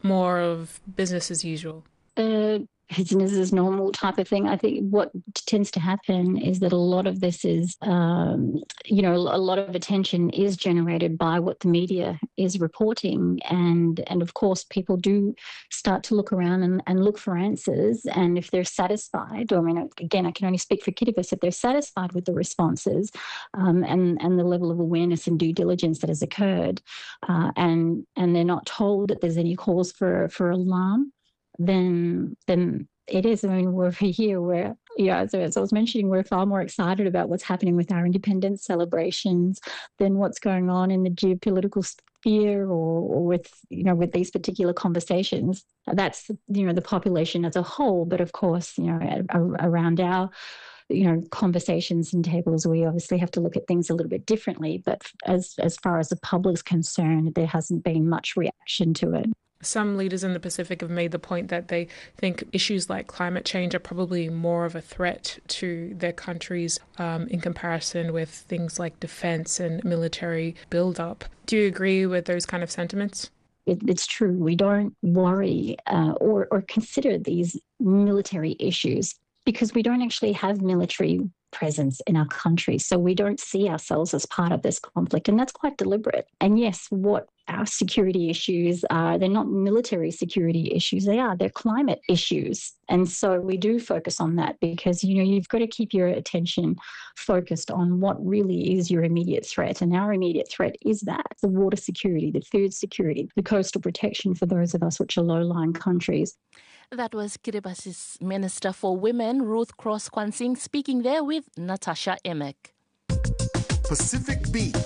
more of business as usual? Business as normal type of thing. I think what tends to happen is that a lot of this is, a lot of attention is generated by what the media is reporting. And of course, people do start to look around and look for answers. And if they're satisfied, I mean, again, I can only speak for Kiribati, if they're satisfied with the responses and the level of awareness and due diligence that has occurred, and they're not told that there's any cause for alarm, then it is. I mean, we're here where, as I was mentioning, we're far more excited about what's happening with our independence celebrations than what's going on in the geopolitical sphere or with these particular conversations. That's, the population as a whole. But of course, around our conversations and tables, we obviously have to look at things a little bit differently. But as far as the public's concerned, there hasn't been much reaction to it. Some leaders in the Pacific have made the point that they think issues like climate change are probably more of a threat to their countries in comparison with things like defense and military build-up. Do you agree with those kind of sentiments? It's true. We don't worry or consider these military issues because we don't actually have military presence in our country. So we don't see ourselves as part of this conflict. And that's quite deliberate. And yes, what our security issues are, they're not military security issues. They're climate issues. And so we do focus on that because, you've got to keep your attention focused on what really is your immediate threat. And our immediate threat is that the water security, the food security, the coastal protection for those of us which are low-lying countries. That was Kiribati's Minister for Women, Ruth Cross-Kwansing, speaking there with Natasha Emek. Pacific Beat.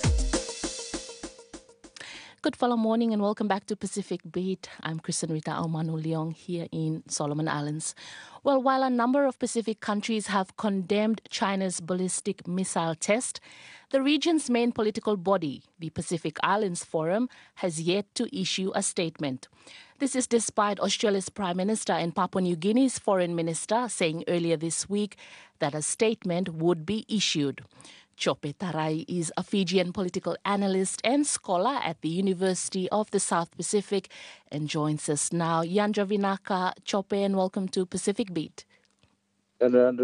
Good follow morning and welcome back to Pacific Beat. I'm Kristen Rita Aumanu Leong here in Solomon Islands. Well, while a number of Pacific countries have condemned China's ballistic missile test, the region's main political body, the Pacific Islands Forum, has yet to issue a statement. This is despite Australia's Prime Minister and Papua New Guinea's Foreign Minister saying earlier this week that a statement would be issued. Chope Tarai is a Fijian political analyst and scholar at the University of the South Pacific and joins us now. Yandra Vinaka, Chope, and welcome to Pacific Beat. Yandra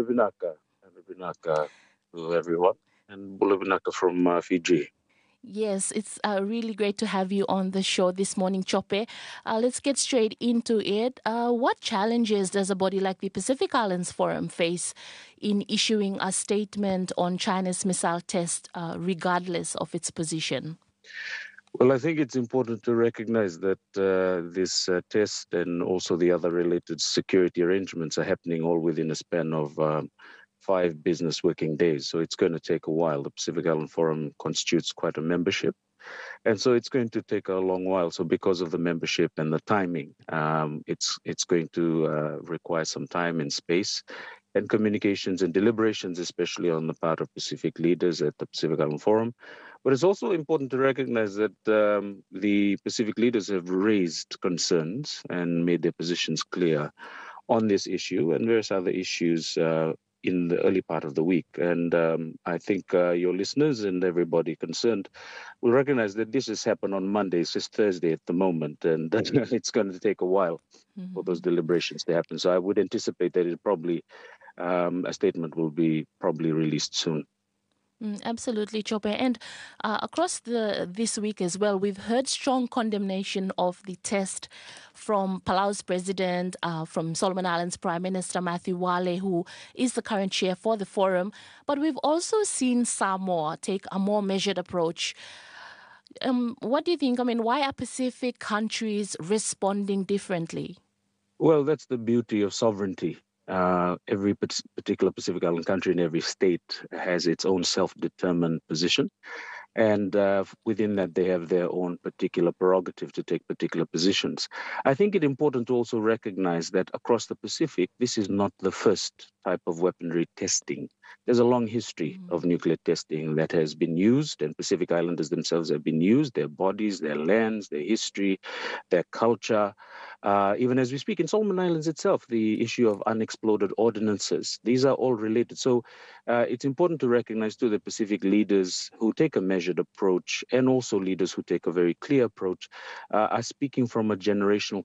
Vinaka to everyone, and Bula Vinaka from Fiji. Yes, it's really great to have you on the show this morning, Chope. Let's get straight into it. What challenges does a body like the Pacific Islands Forum face in issuing a statement on China's missile test, regardless of its position? Well, I think it's important to recognize that this test and also the other related security arrangements are happening all within a span of 5 business working days. So it's going to take a while. The Pacific Island Forum constitutes quite a membership. And so it's going to take a long while. So because of the membership and the timing, it's going to require some time and space and communications and deliberations, especially on the part of Pacific leaders at the Pacific Island Forum. But it's also important to recognize that the Pacific leaders have raised concerns and made their positions clear on this issue and various other issues in the early part of the week. And I think your listeners and everybody concerned will recognize that this has happened on Monday. It's just Thursday at the moment, and it's going to take a while for those deliberations to happen. So I would anticipate that it probably a statement will be probably released soon. Absolutely, Chope. And across this week as well, we've heard strong condemnation of the test from Palau's president, from Solomon Islands Prime Minister Matthew Wale, who is the current chair for the forum. But we've also seen Samoa take a more measured approach. What do you think? I mean, why are Pacific countries responding differently? Well, that's the beauty of sovereignty. Every particular Pacific Island country in every state has its own self-determined position. And within that, they have their own particular prerogative to take particular positions. I think it's important to also recognize that across the Pacific, this is not the first type of weaponry testing. There's a long history of nuclear testing that has been used, and Pacific Islanders themselves have been used, their bodies, their lands, their history, their culture. Even as we speak in Solomon Islands itself, the issue of unexploded ordinances, these are all related. So it's important to recognize too that Pacific leaders who take a measured approach and also leaders who take a very clear approach are speaking from a generational